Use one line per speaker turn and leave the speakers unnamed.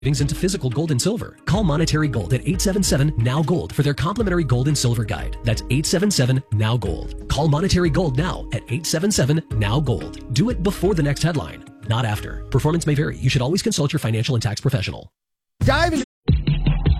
into physical gold and silver. Call Monetary Gold at 877-NOW-GOLD for their complimentary gold and silver guide. That's 877-NOW-GOLD. Call Monetary Gold now at 877-NOW-GOLD. Do it before the next headline, not after. Performance may vary. You should always consult your financial and tax professional.
Dive into